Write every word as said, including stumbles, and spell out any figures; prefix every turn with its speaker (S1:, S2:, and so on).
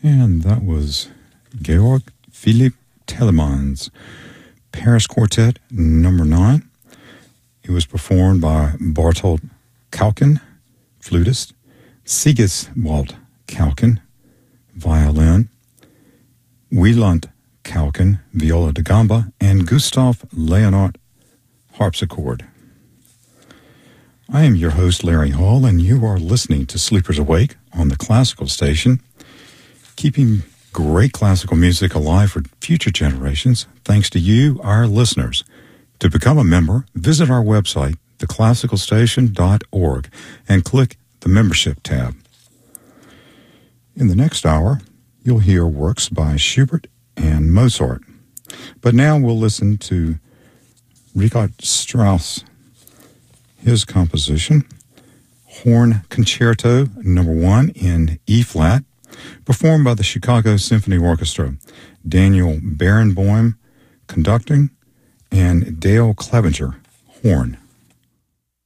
S1: And that was Georg Philipp Telemann's Paris Quartet number nine. It was performed by Bartold Kauken, flutist, Sigiswald Kauken, violin, Wieland Kauken, viola da gamba, and Gustav Leonhardt, harpsichord. I am your host, Larry Hall, and you are listening to Sleepers Awake on the Classical Station, keeping great classical music alive for future generations, thanks to you, our listeners. To become a member, visit our website, the classical station dot org, and click the Membership tab. In the next hour, you'll hear works by Schubert and Mozart. But now we'll listen to Richard Strauss, his composition, Horn Concerto number one in E-flat, performed by the Chicago Symphony Orchestra, Daniel Barenboim conducting, and Dale Clevenger, horn.